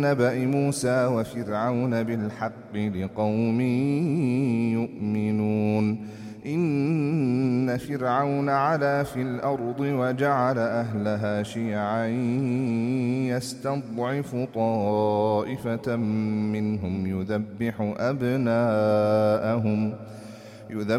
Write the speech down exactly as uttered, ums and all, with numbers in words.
نبأ موسى وفرعون بالحق لقوم يؤمنون إن فرعون علا في الأرض وجعل أهلها شيعا يستضعف طائفة منهم يذبح أبناءهم